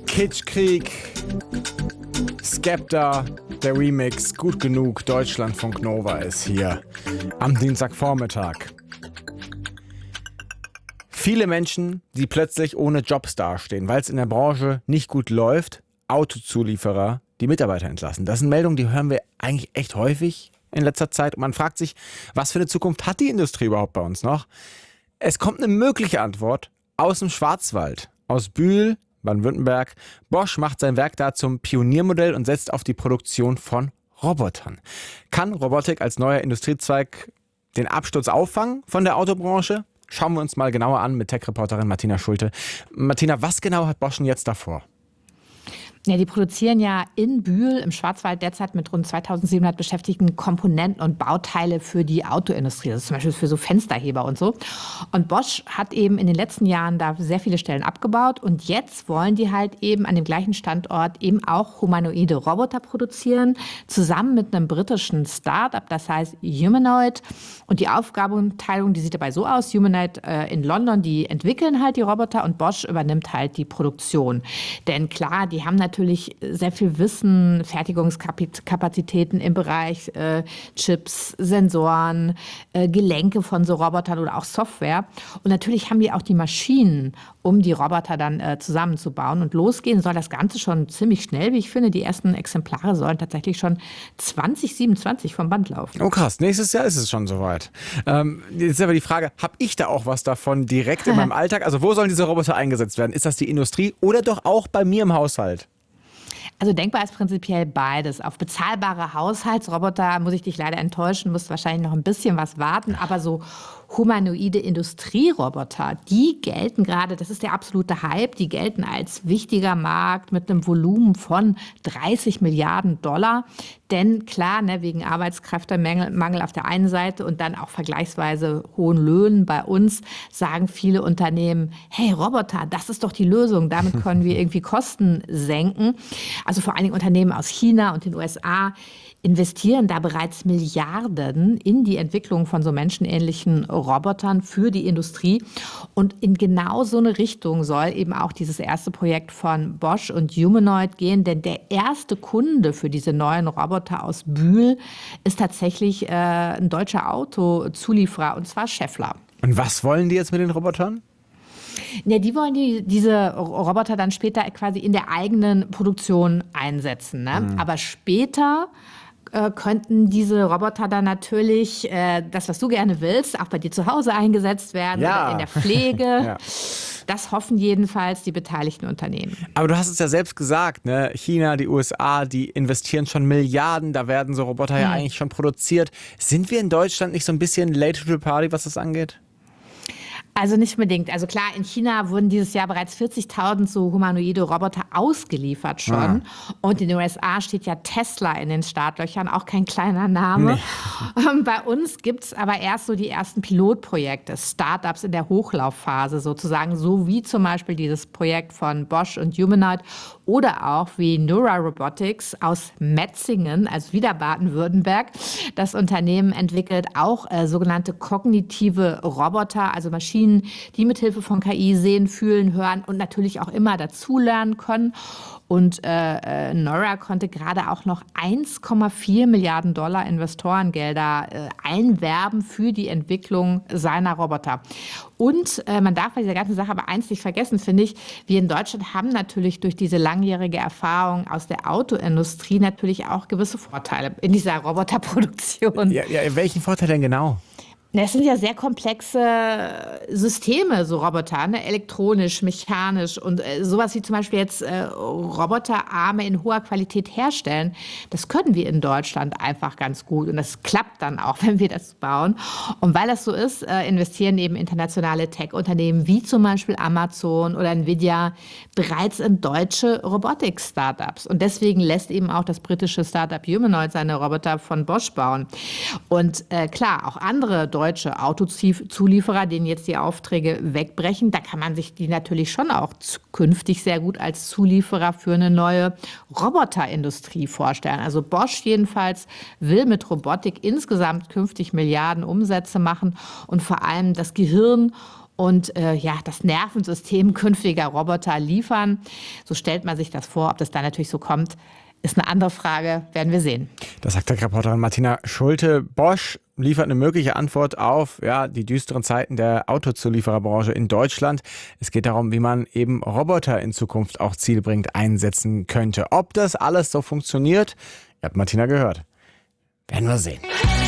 Kitschkrieg, Skepta, der Remix, gut genug, Deutschlandfunk Nova ist hier am Dienstagvormittag. Viele Menschen, die plötzlich ohne Jobs dastehen, weil es in der Branche nicht gut läuft, Autozulieferer, die Mitarbeiter entlassen. Das sind Meldungen, die hören wir eigentlich echt häufig in letzter Zeit. Und man fragt sich, was für eine Zukunft hat die Industrie überhaupt bei uns noch? Es kommt eine mögliche Antwort aus dem Schwarzwald, aus Bühl, Baden-Württemberg. Bosch macht sein Werk da zum Pioniermodell und setzt auf die Produktion von Robotern. Kann Robotik als neuer Industriezweig den Absturz auffangen von der Autobranche? Schauen wir uns mal genauer an mit Tech-Reporterin Martina Schulte. Martina, was genau hat Bosch denn jetzt davor? Ja, die produzieren ja in Bühl im Schwarzwald derzeit mit rund 2700 Beschäftigten Komponenten und Bauteile für die Autoindustrie. Das ist zum Beispiel für so Fensterheber und so. Und Bosch hat eben in den letzten Jahren da sehr viele Stellen abgebaut. Und jetzt wollen die halt eben an dem gleichen Standort eben auch humanoide Roboter produzieren, zusammen mit einem britischen Start-up, das heißt Humanoid. Und die Aufgabenteilung, die sieht dabei so aus. Humanoid in London, die entwickeln halt die Roboter und Bosch übernimmt halt die Produktion. Denn klar, die haben natürlich sehr viel Wissen, Fertigungskapazitäten im Bereich Chips, Sensoren, Gelenke von so Robotern oder auch Software. Und natürlich haben die auch die Maschinen, um die Roboter dann zusammenzubauen. Und losgehen soll das Ganze schon ziemlich schnell, wie ich finde. Die ersten Exemplare sollen tatsächlich schon 2027 vom Band laufen. Oh krass, nächstes Jahr ist es schon soweit. Jetzt ist aber die Frage, habe ich da auch was davon direkt in meinem Alltag? Also wo sollen diese Roboter eingesetzt werden? Ist das die Industrie oder doch auch bei mir im Haushalt? Also denkbar ist prinzipiell beides. Auf bezahlbare Haushaltsroboter muss ich dich leider enttäuschen, musst wahrscheinlich noch ein bisschen was warten. Aber so humanoide Industrieroboter, die gelten gerade, das ist der absolute Hype, die gelten als wichtiger Markt mit einem Volumen von 30 Milliarden $. Denn klar, wegen Arbeitskräftemangel auf der einen Seite und dann auch vergleichsweise hohen Löhnen bei uns, sagen viele Unternehmen, hey Roboter, das ist doch die Lösung, damit können wir irgendwie Kosten senken. Also vor allen Dingen Unternehmen aus China und den USA investieren da bereits Milliarden in die Entwicklung von so menschenähnlichen Robotern für die Industrie. Und in genau so eine Richtung soll eben auch dieses erste Projekt von Bosch und Humanoid gehen. Denn der erste Kunde für diese neuen Roboter aus Bühl ist tatsächlich ein deutscher Autozulieferer, und zwar Schaeffler. Und was wollen die jetzt mit den Robotern? Ja, die wollen diese Roboter dann später quasi in der eigenen Produktion einsetzen. Aber später könnten diese Roboter dann natürlich, das, was du gerne willst, auch bei dir zu Hause eingesetzt werden oder in der Pflege. Ja. Das hoffen jedenfalls die beteiligten Unternehmen. Aber du hast es ja selbst gesagt, ne? China, die USA, die investieren schon Milliarden, da werden so Roboter ja eigentlich schon produziert. Sind wir in Deutschland nicht so ein bisschen late to the party, was das angeht? Also nicht unbedingt. Also klar, in China wurden dieses Jahr bereits 40.000 so humanoide Roboter ausgeliefert schon. Und in den USA steht ja Tesla in den Startlöchern, auch kein kleiner Name. Nee. Bei uns gibt es aber erst so die ersten Pilotprojekte, Startups in der Hochlaufphase sozusagen, so wie zum Beispiel dieses Projekt von Bosch und Humanoid oder auch wie Neura Robotics aus Metzingen, also wieder Baden-Württemberg. Das Unternehmen entwickelt auch sogenannte kognitive Roboter, also Maschinen, die mithilfe von KI sehen, fühlen, hören und natürlich auch immer dazulernen können. Und Neura konnte gerade auch noch 1,4 Milliarden $ Investorengelder einwerben für die Entwicklung seiner Roboter. Und man darf bei dieser ganzen Sache aber eins nicht vergessen, finde ich, wir in Deutschland haben natürlich durch diese langjährige Erfahrung aus der Autoindustrie natürlich auch gewisse Vorteile in dieser Roboterproduktion. Ja, welchen Vorteil denn genau? Es sind ja sehr komplexe Systeme, so Roboter, elektronisch, mechanisch und sowas wie zum Beispiel jetzt Roboterarme in hoher Qualität herstellen. Das können wir in Deutschland einfach ganz gut und das klappt dann auch, wenn wir das bauen. Und weil das so ist, investieren eben internationale Tech-Unternehmen wie zum Beispiel Amazon oder Nvidia bereits in deutsche Robotik-Startups. Und deswegen lässt eben auch das britische Startup Humanoid seine Roboter von Bosch bauen. Und klar, auch andere deutsche Autozulieferer, denen jetzt die Aufträge wegbrechen, da kann man sich die natürlich schon auch künftig sehr gut als Zulieferer für eine neue Roboterindustrie vorstellen. Also Bosch jedenfalls will mit Robotik insgesamt künftig Milliarden Umsätze machen und vor allem das Gehirn und das Nervensystem künftiger Roboter liefern. So stellt man sich das vor. Ob das dann natürlich so kommt, ist eine andere Frage, werden wir sehen. Das sagt Tech-Reporterin Martina Schulte. Bosch liefert eine mögliche Antwort auf die düsteren Zeiten der Autozuliefererbranche in Deutschland. Es geht darum, wie man eben Roboter in Zukunft auch zielbringend einsetzen könnte. Ob das alles so funktioniert, ihr habt Martina gehört. Werden wir sehen.